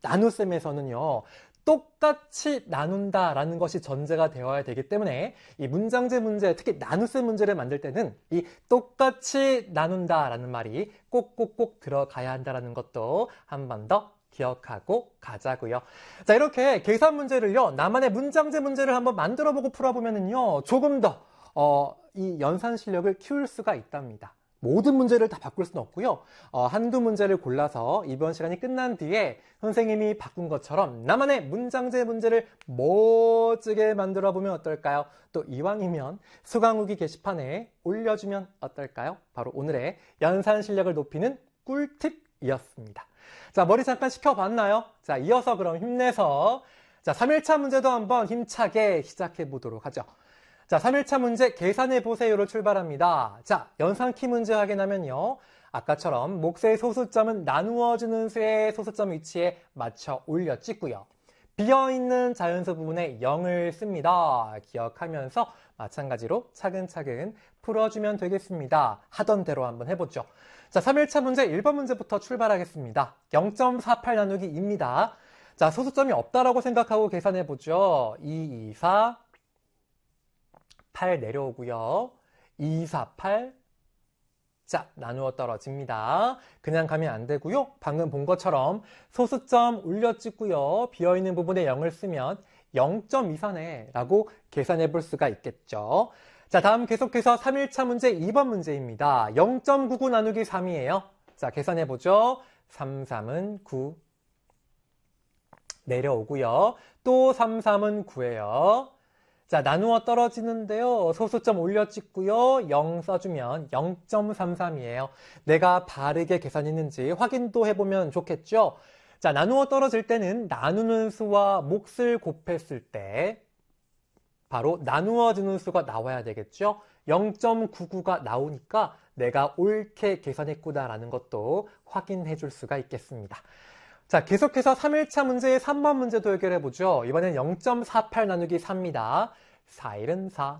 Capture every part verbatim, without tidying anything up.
나눗셈에서는요. 똑같이 나눈다라는 것이 전제가 되어야 되기 때문에 이 문장제 문제, 특히 나눗셈 문제를 만들 때는 이 똑같이 나눈다라는 말이 꼭꼭꼭 들어가야 한다는 것도 한 번 더 기억하고 가자고요. 자, 이렇게 계산 문제를요, 나만의 문장제 문제를 한번 만들어보고 풀어보면은요, 조금 더 어, 이 연산 실력을 키울 수가 있답니다. 모든 문제를 다 바꿀 수는 없고요. 어, 한두 문제를 골라서 이번 시간이 끝난 뒤에 선생님이 바꾼 것처럼 나만의 문장제 문제를 멋지게 만들어 보면 어떨까요? 또 이왕이면 수강후기 게시판에 올려주면 어떨까요? 바로 오늘의 연산 실력을 높이는 꿀팁이었습니다. 자, 머리 잠깐 식혀봤나요? 자, 이어서 그럼 힘내서 자, 삼 일차 문제도 한번 힘차게 시작해 보도록 하죠. 자, 삼 일차 문제 계산해보세요로 출발합니다. 자, 연산키 문제 확인하면요. 아까처럼 몫의 소수점은 나누어주는 수의 소수점 위치에 맞춰 올려 찍고요. 비어있는 자연수 부분에 영을 씁니다. 기억하면서 마찬가지로 차근차근 풀어주면 되겠습니다. 하던 대로 한번 해보죠. 자, 삼 일차 문제 일 번 문제부터 출발하겠습니다. 영 점 사팔 나누기입니다. 자, 소수점이 없다라고 생각하고 계산해보죠. 이, 이, 사, 팔 내려오고요. 이, 사, 팔. 자, 나누어 떨어집니다. 그냥 가면 안 되고요. 방금 본 것처럼 소수점 올려 찍고요. 비어있는 부분에 영을 쓰면 영 점 이사네 라고 계산해 볼 수가 있겠죠. 자, 다음 계속해서 삼 일차 문제 이 번 문제입니다. 영 점 구구 나누기 삼이에요. 자, 계산해 보죠. 삼, 삼은 구. 내려오고요. 또 삼, 삼은 구예요. 자, 나누어 떨어지는데요. 소수점 올려 찍고요. 영 써주면 영 점 삼삼이에요. 내가 바르게 계산했는지 확인도 해보면 좋겠죠? 자, 나누어 떨어질 때는 나누는 수와 몫을 곱했을 때 바로 나누어주는 수가 나와야 되겠죠? 영 점 구구가 나오니까 내가 옳게 계산했구나라는 것도 확인해 줄 수가 있겠습니다. 자, 계속해서 삼 일차 문제의 삼 번 문제도 해결해보죠. 이번엔 영 점 사팔 나누기 사입니다. 사, 일은 사.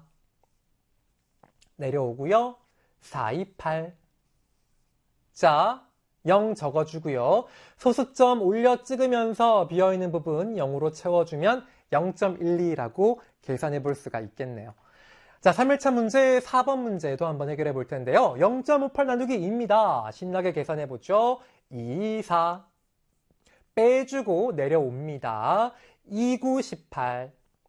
내려오고요. 사, 이, 팔. 자, 영 적어주고요. 소수점 올려 찍으면서 비어있는 부분 영으로 채워주면 영 점 일이라고 계산해 볼 수가 있겠네요. 자, 삼 일차 문제 사 번 문제도 한번 해결해 볼 텐데요. 영 점 오팔 나누기 이입니다. 신나게 계산해 보죠. 이, 사. 빼주고 내려옵니다. 이, 구, 십팔.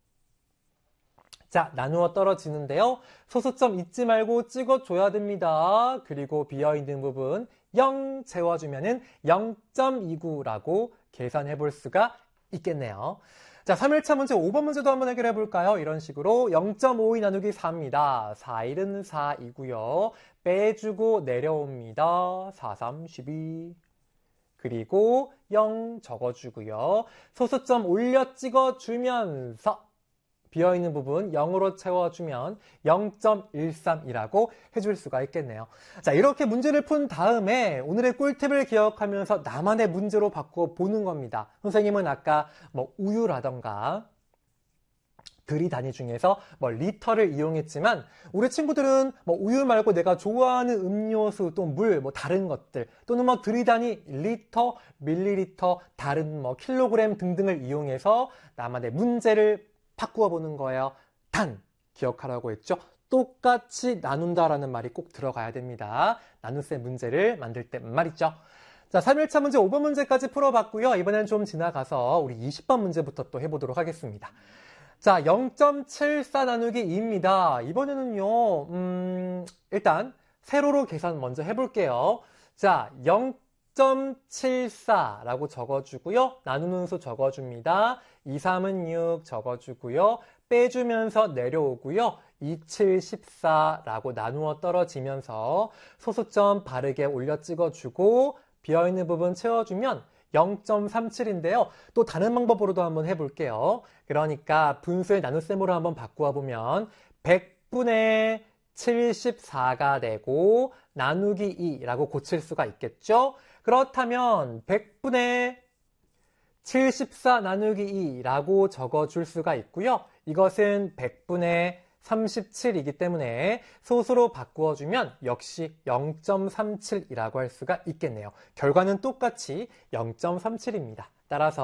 자, 나누어 떨어지는데요. 소수점 잊지 말고 찍어줘야 됩니다. 그리고 비어있는 부분 영 채워주면은 영 점 이구라고 계산해 볼 수가 있겠네요. 자, 삼 일차 문제 오 번 문제도 한번 해결해 볼까요? 이런 식으로 영 점 오이 나누기 사입니다. 사, 일은 사이고요. 빼주고 내려옵니다. 사, 삼, 십이. 그리고 영 적어주고요. 소수점 올려 찍어주면서 비어있는 부분 영으로 채워주면 영 점 일삼이라고 해줄 수가 있겠네요. 자, 이렇게 문제를 푼 다음에 오늘의 꿀팁을 기억하면서 나만의 문제로 바꿔 보는 겁니다. 선생님은 아까 뭐 우유라던가 들이 단위 중에서 뭐 리터를 이용했지만 우리 친구들은 뭐 우유 말고 내가 좋아하는 음료수 또 물 뭐 다른 것들 또는 뭐 들이 단위 리터, 밀리리터, 다른 뭐 킬로그램 등등을 이용해서 나만의 문제를 바꾸어 보는 거예요. 단 기억하라고 했죠. 똑같이 나눈다라는 말이 꼭 들어가야 됩니다. 나눗셈 문제를 만들 때 말이죠. 자, 삼 일차 문제 오 번 문제까지 풀어봤고요. 이번엔 좀 지나가서 우리 이십 번 문제부터 또 해보도록 하겠습니다. 자, 영 점 칠사 나누기 이입니다. 이번에는요, 음, 일단 세로로 계산 먼저 해볼게요. 자, 영 점 칠사라고 적어주고요. 나누는 수 적어줍니다. 이, 삼은 육 적어주고요. 빼주면서 내려오고요. 이, 칠, 십사라고 나누어 떨어지면서 소수점 바르게 올려 찍어주고 비어있는 부분 채워주면 영 점 삼칠인데요. 또 다른 방법으로도 한번 해볼게요. 그러니까 분수의 나눗셈으로 한번 바꾸어 보면 백분의 칠십사가 되고 나누기 이라고 고칠 수가 있겠죠. 그렇다면 백분의 칠십사 나누기 이라고 적어줄 수가 있고요. 이것은 백분의 삼십칠이기 때문에 소수로 바꾸어주면 역시 영 점 삼칠이라고 할 수가 있겠네요. 결과는 똑같이 영 점 삼칠입니다. 따라서